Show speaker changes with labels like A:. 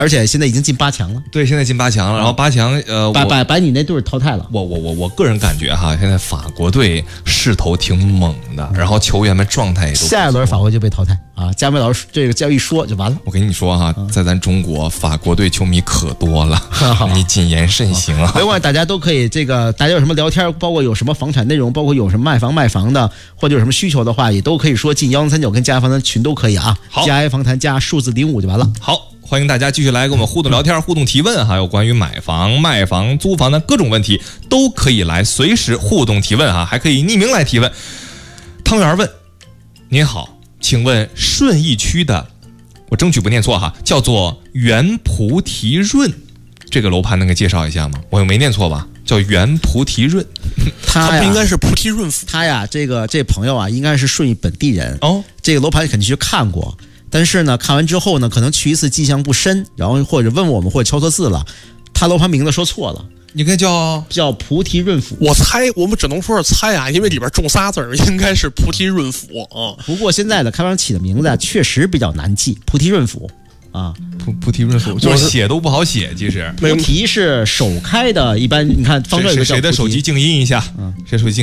A: 而且现在已经进8强了。
B: 对，现在进8强了，然后8强
A: 把你那队淘汰了。
B: 我个人感觉哈，现在法国队势头挺猛的，然后球员们状态也都不错。
A: 下一轮法国就被淘汰啊！佳梅老师这个一说就完了。
B: 我跟你说哈，在咱中国法国队球迷可多了，你谨言慎行啊！
A: 另外，大家都可以大家有什么聊天，包括有什么房产内容，包括有什么卖房的，或者有什么需求的话，也都可以说进1039跟佳房谈群都可以啊。
B: 好，
A: 佳房谈加数字05就完了。
B: 好。欢迎大家继续来跟我们互动聊天、互动提问，还有关于买房、卖房、租房的各种问题，都可以来随时互动提问啊，还可以匿名来提问。汤圆问：您好，请问顺义区的，我争取不念错哈，叫做原菩提润，这个楼盘能给介绍一下吗？我又没念错吧？叫原菩提润，
C: 他不应该是菩提润府。
A: 他呀，这朋友啊，应该是顺义本地人哦。这个楼盘肯定去看过。但是呢，看完之后呢，可能去一次印象不深，然后或者问我们或者敲错字了，他楼盘名字说错了，
B: 应该叫
A: 菩提润府。
C: 我猜，我们只能说是猜啊，因为里边中仨字儿，应该是菩提润府啊。
A: 不过现在的开发商起的名字啊，确实比较难记，菩提润府啊，
B: 菩提润府，就是写都不好写，其实。
A: 菩提是首开的，一般你看方正有个叫
B: 谁的手机静音一下，谁手机静音。